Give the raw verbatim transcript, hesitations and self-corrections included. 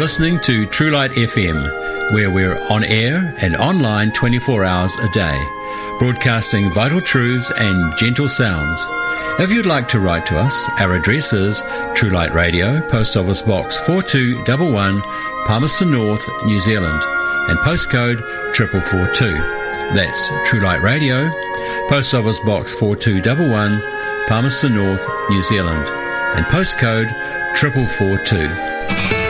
listening to True Light F M, where we're on air and online twenty-four hours a day, broadcasting vital truths and gentle sounds. If you'd like to write to us, our address is True Light Radio, Post Office Box four two one one, Palmerston North, New Zealand, and postcode four four four two. That's True Light Radio, Post Office Box four two one one, Palmerston North, New Zealand, and postcode four four four two.